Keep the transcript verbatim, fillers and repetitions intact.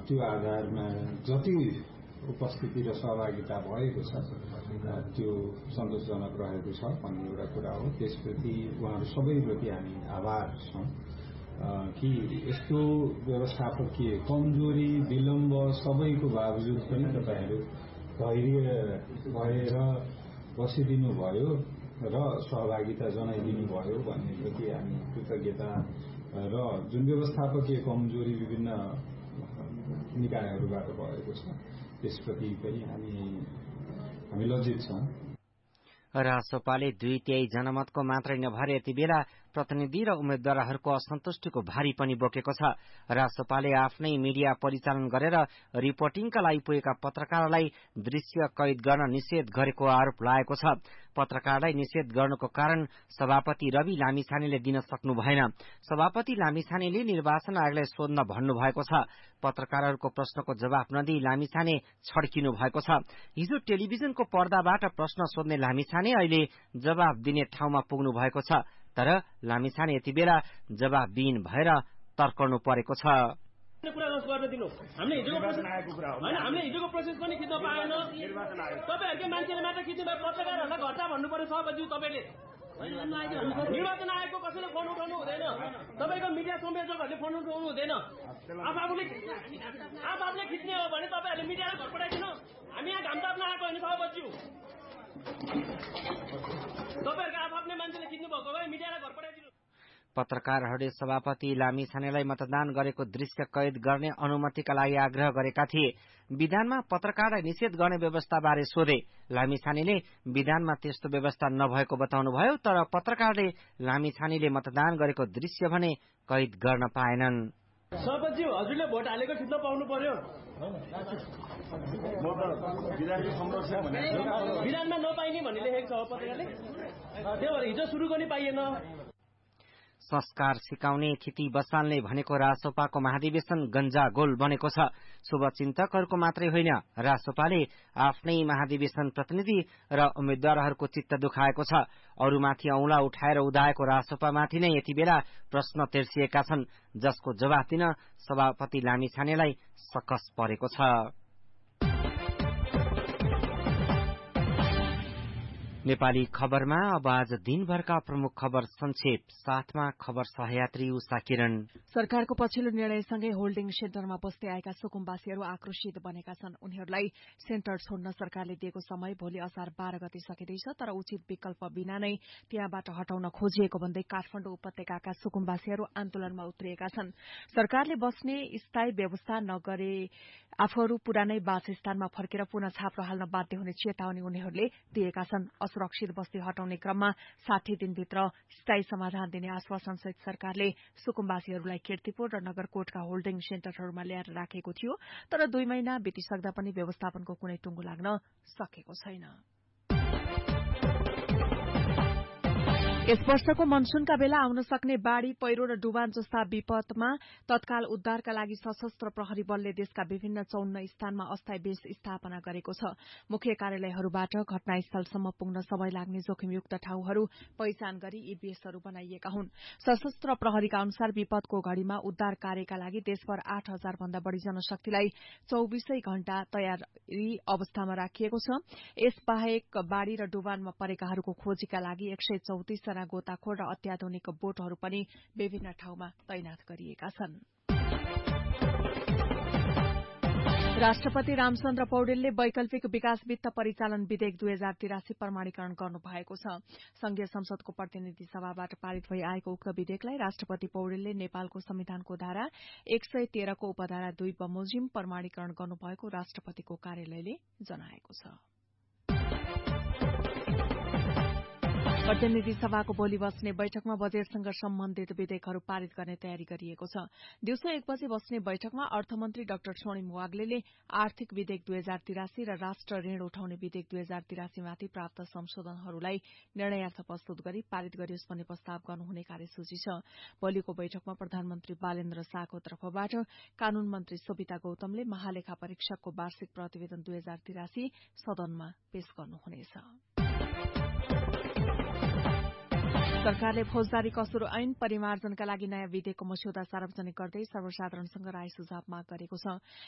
त्यो आधारमा जति उपस्थिति र सहभागिता भएको छ त्यो सन्तोषजनक रहेको छ भन्ने एउटा कुरा हो। त्यसप्रति उहाँहरू सबैप्रति हामी आभार छौँ कि यस्तो व्यवस्थापकीय कमजोरी विलम्ब सबैको बावजुद पनि तपाईँहरू धैर्य भएर बसिदिनु भयो र सहभागिता जनाइदिनु भयो भन्ने प्रति हामी कृतज्ञता र जुन व्यवस्थापकीय कमजोरी विभिन्न निकायहरूबाट भएको छ त्यसप्रति पनि हामी हामी लज्जित छौँ। रासोपाले दुई तिहाई जनमतको मात्रै नभएर यति बेला प्रतिनिधि र उम्मेद्वारहरूको असन्तुष्टिको भारी पनि बोकेको छ। रासोपाले आफ्नै मिडिया परिचालन गरेर रिपोर्टिङका लागि पुगेका पत्रकारलाई दृश्य कैद गर्न निषेध गरेको आरोप लागेको छ। पत्रकारलाई निषेध गर्नुको कारण सभापति रवि लामिछानेले दिन सक्नु भएन। सभापति लामिछानेले निर्वाचन आयोगलाई सोध्न भन्नुभएको छ। पत्रकारहरूको प्रश्नको जवाफ नदिई लामिछाने छड्किनु भएको छ। हिजो टेलिभिजनको पर्दाबाट प्रश्न सोध्ने लामिछाने अहिले जवाफ दिने ठाउँमा पुग्नु भएको छ। तर लामिछाने यति बेला जवाफविहीन भएर तर्कनु परेको छ। कुरा गर्न दिनु हामीले हिजोको प्रोसेस हैन हामीले हिजोको प्रोसेस पनि खिच्न पाएन। तपाईहरुकै मान्छेले मात्र खिच्नु भयो। पत्रकारहरूलाई घट्टा भन्नु पर्यो सभापति तपाईले। निर्वाचन आयोगको कसैले फोन उठाउनु हुँदैन। तपाईको मिडिया संयोजकहरूले फोन उठाउनु हुँदैन। आफूले आफूले खिच्ने हो भने तपाईहरुले मिडियालाई घर पठाइदिनु। हामी यहाँ घाम ताप्न आएको होइन सभापति। तपाईहरुको आफआफ्नै मान्छेले खिच्नु भएको भए मिडियालाई घर पठाइदिनु। पत्रकारहरूले सभापति लामिछानेलाई मतदान गरेको दृश्य कैद गर्ने अनुमतिका लागि आग्रह गरेका थिए। विधानमा पत्रकारलाई निषेध गर्ने व्यवस्थाबारे सोधे। लामिछानेले विधानमा त्यस्तो व्यवस्था नभएको बताउनुभयो। तर पत्रकारले लामिछानेले मतदान गरेको दृश्य भने कैद गर्न पाएनन्। सभापति हजुरले भोट हालेको खिच्न पाउनु पर्यो। विधानमा नपाइने भन्ने लेखेको छ पत्रकारले। त्यो भएर हिजो सुरु गर्ने पाइएन। संस्कार सिकाउने थिति बसाल्ने भनेको रासोपाको महाधिवेशन गन्जागोल बनेको छ। शुभचिन्तकहरूको मात्रै होइन, रासोपाले आफ्नै महाधिवेशन प्रतिनिधि र उम्मेद्वारहरूको चित्त दुखाएको छ। अरूमाथि औंला उठाएर उदाएको रासोपामाथि नै यति बेला प्रश्न तेर्सिएका छन्, जसको जवाफ दिन सभापति लामिछानेलाई सकस परेको छ। नेपाली खबरमा अब आज दिनभरका प्रमुख खबर संक्षेप साथमा खबर सहयात्री उषा किरण। सरकारको पछिल्लो निर्णयसँगै होल्डिङ सेन्टरमा बस्दै आएका सुकुम्बासीहरू आक्रोशित बनेका छन्। उनीहरूलाई सेन्टर छोड्न सरकारले दिएको समय भोलि असार बाह्र गते सकिँदैछ। तर उचित विकल्प बिना नै त्यहाँबाट हटाउन खोजिएको भन्दै काठमाडौँ उपत्यकाका सुकुम्बासीहरू आन्दोलनमा उत्रिएका छन्। सरकारले बस्ने स्थायी व्यवस्था नगरे आफूहरू पुरानै वासस्थानमा फर्केर पुनः छाप्रो हाल्न बाध्य हुने चेतावनी उनीहरूले दिएका छन्। असुरक्षित बस्ती हटाउने क्रममा साठी दिनभित्र स्थायी समाधान दिने आश्वासनसहित सरकारले सुकुम्बासीहरूलाई कीर्तिपुर र नगरकोटका होल्डिङ सेन्टरहरूमा ल्याएर राखेको थियो। तर दुई महिना बितिसक्दा पनि व्यवस्थापनको कुनै टुङ्गो लाग्न सकेको छैन। यस वर्षको मनसूनका बेला आउन सक्ने बाढ़ी, पहिरो र डुबान जस्ता विपदमा तत्काल उद्धारका लागि सशस्त्र प्रहरी बलले देशका विभिन्न चौन्न स्थानमा अस्थायी बेस स्थापना गरेको छ। मुख्य कार्यालयहरूबाट घटनास्थलसम्म पुग्न समय लाग्ने जोखिमयुक्त ठाउँहरू पहिचान गरी यी बेसहरू बनाइएका हुन्। सशस्त्र प्रहरीका अनुसार विपदको घड़ीमा उद्धार कार्यका लागि देशभर आठ हजार भन्दा बढ़ी जनशक्तिलाई चौबीसै घण्टा तयारी अवस्थामा राखिएको छ। यसबाहेक बाढ़ी र डुबानमा परेकाहरूको खोजीका लागि एक सय चौतिस जना गोताखोर र अत्याधुनिक बोटहरू पनि विभिन्न ठाउँमा तैनाथ गरिएका छन्। राष्ट्रपति रामचन्द्र पौडेलले वैकल्पिक विकास वित्त परिचालन विधेयक दुई हजार तिरासी प्रमाणीकरण गर्नु भएको छ। संघीय संसदको प्रतिनिधि सभाबाट पारित भई आएको उक्त विधेयकलाई राष्ट्रपति पौडेलले नेपालको संविधानको धारा एक सय तेह्रको उपधारा दुई बमोजिम प्रमाणीकरण गर्नुभएको राष्ट्रपतिको कार्यालयले जनाएको छ। प्रतिनिधि सभाको भोलि बस्ने बैठकमा बजेटसँग सम्बन्धित विधेयकहरू पारित गर्ने तयारी गरिएको छ। दिउँसो एक बजे बस्ने बैठकमा अर्थमन्त्री डाक्टर स्वर्णिम वाग्लेले आर्थिक विधेयक दुई हजार तिरासी र राष्ट्र ऋण उठाउने विधेयक दुई हजार तिरासीमाथि प्राप्त संशोधनहरूलाई निर्णयार्थ प्रस्तुत गरी पारित गरियोस् भन्ने प्रस्ताव गर्नुहुने कार्यसूची छ। भोलिको बैठकमा प्रधानमन्त्री बालेन्द्र शाहको तर्फबाट कानून मन्त्री सोभिता गौतमले महालेखा परीक्षकको वार्षिक प्रतिवेदन दुई हजार तिरासी सदनमा पेश गर्नुहुनेछ। सरकारले फौजदारी कसुर ऐन परिमार्जनका लागि नयाँ विधेयकको मस्यौदा सार्वजनिक गर्दै सर्वसाधारणसँग राय सुझाव माग गरेको छ।